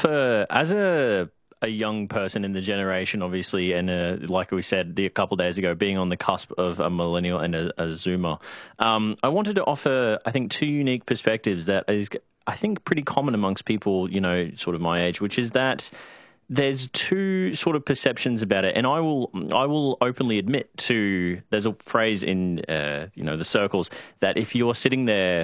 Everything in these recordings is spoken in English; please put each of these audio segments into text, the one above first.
as a young person in the generation, obviously, and like we said a couple of days ago, being on the cusp of a millennial and a Zoomer, I wanted to offer, I think, two unique perspectives that is, I think, pretty common amongst people, sort of my age, which is that there's two sort of perceptions about it, and I will openly admit there's a phrase in the circles that if you're sitting there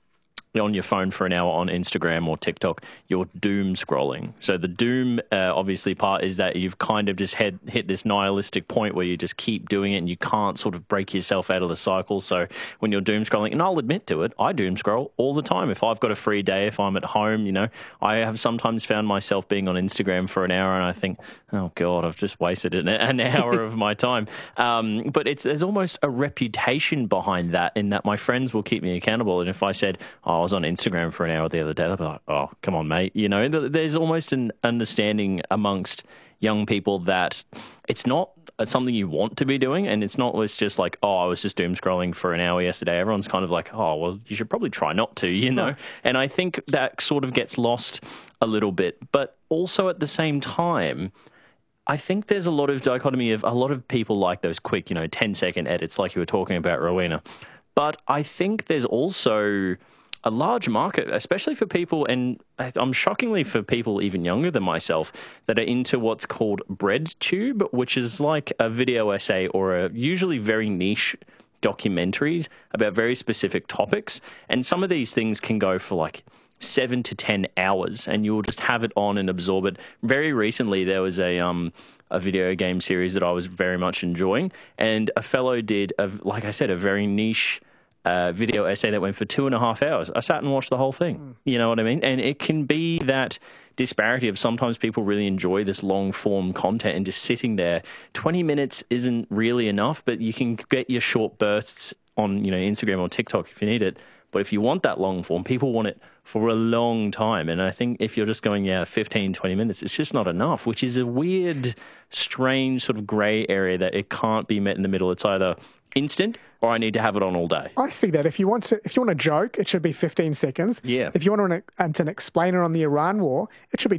on your phone for an hour on Instagram or TikTok, you're doom scrolling. So the doom, obviously, part is that you've kind of just hit this nihilistic point where you just keep doing it and you can't sort of break yourself out of the cycle. So when you're doom scrolling, and I'll admit to it, I doom scroll all the time. If I've got a free day, if I'm at home, I have sometimes found myself being on Instagram for an hour and I think, oh God, I've just wasted an hour of my time. But there's almost a reputation behind that, in that my friends will keep me accountable. And if I said, I was on Instagram for an hour the other day, they'll be like, oh, come on, mate. There's almost an understanding amongst young people that it's not something you want to be doing, and it's just like, oh, I was just doom scrolling for an hour yesterday. Everyone's kind of like, oh, well, you should probably try not to, Right. And I think that sort of gets lost a little bit. But also at the same time, I think there's a lot of dichotomy of a lot of people like those quick, 10-second edits like you were talking about, Rowena. But I think there's also a large market, especially for people, and shockingly for people even younger than myself, that are into what's called BreadTube, which is like a video essay or a usually very niche documentaries about very specific topics. And some of these things can go for like 7 to 10 hours, and you'll just have it on and absorb it. Very recently, there was a video game series that I was very much enjoying, and a fellow did, like I said, a very niche video essay that went for 2.5 hours. I sat and watched the whole thing. You know what I mean? And it can be that disparity of sometimes people really enjoy this long form content and just sitting there. 20 minutes isn't really enough, but you can get your short bursts on, Instagram or TikTok if you need it. But if you want that long form, people want it for a long time. And I think if you're just going, 15, 20 minutes, it's just not enough, which is a weird, strange sort of grey area that it can't be met in the middle. It's either instant or I need to have it on all day. I see that. If you want a joke, it should be 15 seconds. Yeah. If you want an explainer on the Iran war, it should be